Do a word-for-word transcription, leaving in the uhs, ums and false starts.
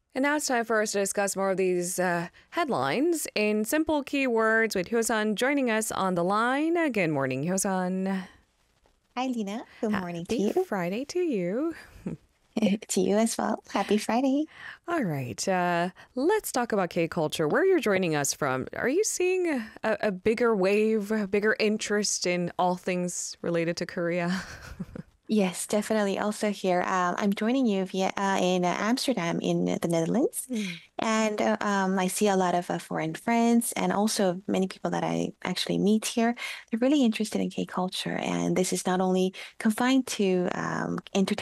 And now it's time for us to discuss more of these uh, headlines in simple keywords with Hyosun joining us on the line. Uh, Good morning, Hyosun. Hi, Lena. Good morning to Happy you. Friday to you. To you as well. Happy Friday. All right, uh, let's talk about K culture. Where you're joining us from? Are you seeing a, a bigger wave, a bigger interest in all things related to Korea? Yes, definitely. Also here, um, I'm joining you via uh, in uh, Amsterdam in the Netherlands, Mm. and uh, um, I see a lot of uh, foreign friends, and also many people that I actually meet here. They're really interested in K culture, and this is not only confined to um, entertainment.